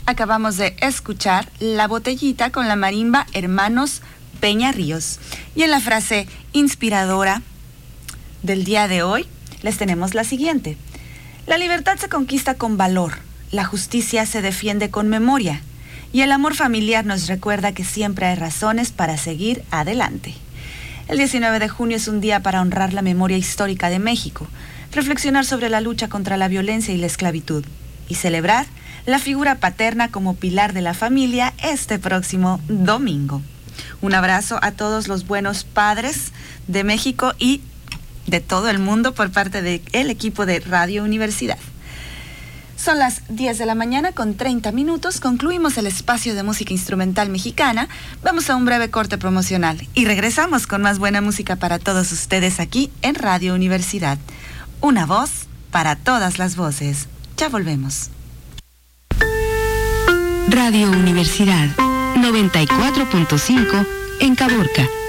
Acabamos de escuchar La Botellita con la marimba Hermanos Peña Ríos. Y en la frase inspiradora del día de hoy, les tenemos la siguiente. La libertad se conquista con valor, la justicia se defiende con memoria, y el amor familiar nos recuerda que siempre hay razones para seguir adelante. El 19 de junio es un día para honrar la memoria histórica de México, reflexionar sobre la lucha contra la violencia y la esclavitud, y celebrar la figura paterna como pilar de la familia este próximo domingo. Un abrazo a todos los buenos padres de México y de todo el mundo por parte del equipo de Radio Universidad. Son las 10 de la mañana con 30 minutos. Concluimos el espacio de música instrumental mexicana. Vamos a un breve corte promocional y regresamos con más buena música para todos ustedes aquí en Radio Universidad. Una voz para todas las voces. Ya volvemos. Radio Universidad 94.5 en Caborca.